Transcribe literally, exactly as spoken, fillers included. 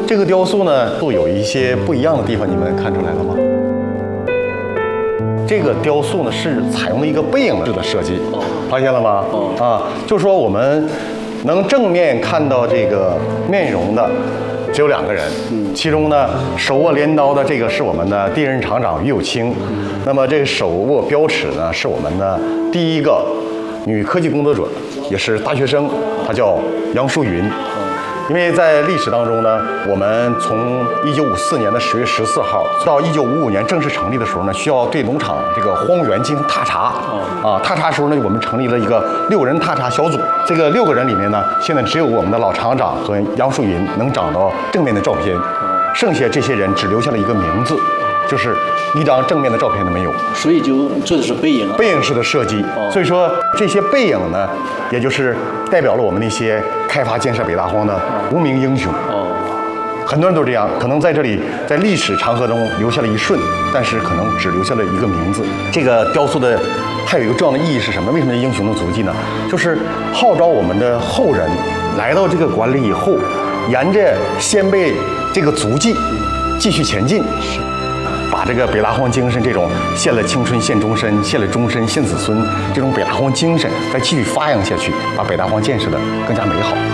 这个雕塑呢，都有一些不一样的地方，你们看出来了吗？这个雕塑呢是采用了一个背影式的设计，发现了吗？啊，就是说我们能正面看到这个面容的只有两个人，其中呢手握镰刀的这个是我们的第一任厂长于有清，那么这个手握标尺呢是我们的第一个女科技工作者，也是大学生，她叫杨淑云。因为在历史当中呢，我们从一九五四年的十月十四号到一九五五年正式成立的时候呢，需要对农场这个荒原进行踏查。啊，踏查时候呢，我们成立了一个六人踏查小组。这个六个人里面呢，现在只有我们的老厂长和杨树云能找到正面的照片，剩下这些人只留下了一个名字，就是一张正面的照片都没有。 所以就这是背影啊， 背影式的设计。所以说这些背影呢，也就是代表了我们那些开发建设北大荒的无名英雄。 哦， 很多人都这样，可能在这里在历史长河中留下了一瞬，但是可能只留下了一个名字。这个雕塑的还有一个重要的意义是什么？为什么英雄的足迹呢？就是号召我们的后人来到这个馆里以后，沿着先辈这个足迹继续前进。把这个北大荒精神，这种献了青春献终身，献了终身献子孙这种北大荒精神，再继续发扬下去，把北大荒建设的更加美好。